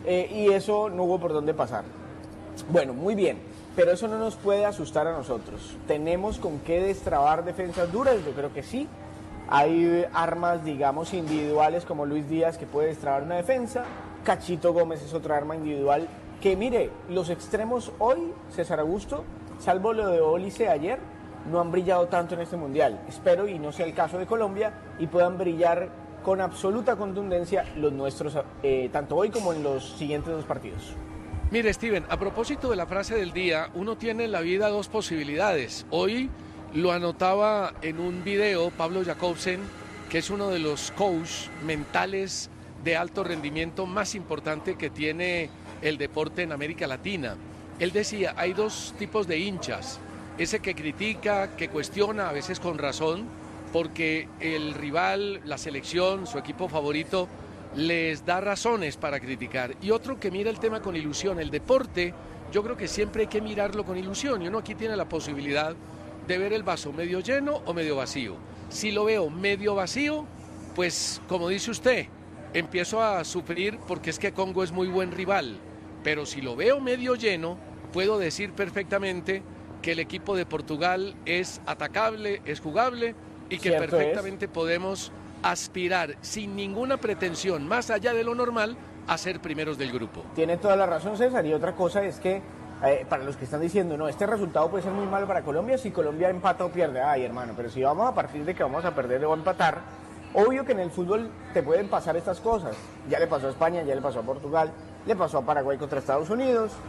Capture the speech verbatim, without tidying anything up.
eh, y eso no hubo por dónde pasar. Bueno, muy bien, pero eso no nos puede asustar a nosotros. ¿Tenemos con qué destrabar defensas duras? Yo creo que sí. Hay armas, digamos, individuales como Luis Díaz que puede destrabar una defensa. Cachito Gómez es otra arma individual que, mire, los extremos hoy, César Augusto, salvo lo de Ólice ayer, no han brillado tanto en este Mundial. Espero y no sea el caso de Colombia y puedan brillar con absoluta contundencia los nuestros, eh, tanto hoy como en los siguientes dos partidos. Mire, Steven, a propósito de la frase del día, uno tiene en la vida dos posibilidades. Hoy lo anotaba en un video Pablo Jacobsen, que es uno de los coaches mentales de alto rendimiento más importante que tiene el deporte en América Latina. Él decía, hay dos tipos de hinchas, ese que critica, que cuestiona, a veces con razón, porque el rival, la selección, su equipo favorito, les da razones para criticar, y otro que mira el tema con ilusión. El deporte, yo creo que siempre hay que mirarlo con ilusión, y uno aquí tiene la posibilidad de ver el vaso medio lleno o medio vacío. Si lo veo medio vacío, pues como dice usted, empiezo a sufrir porque es que Congo es muy buen rival, pero si lo veo medio lleno, puedo decir perfectamente que el equipo de Portugal es atacable, es jugable, y que Cierto perfectamente es. podemos aspirar sin ninguna pretensión, más allá de lo normal, a ser primeros del grupo. Tiene toda la razón, César, y otra cosa es que eh, para los que están diciendo, no, este resultado puede ser muy malo para Colombia si Colombia empata o pierde. Ay, hermano, pero si vamos a partir de que vamos a perder o empatar, obvio que en el fútbol te pueden pasar estas cosas. Ya le pasó a España, ya le pasó a Portugal, le pasó a Paraguay contra Estados Unidos,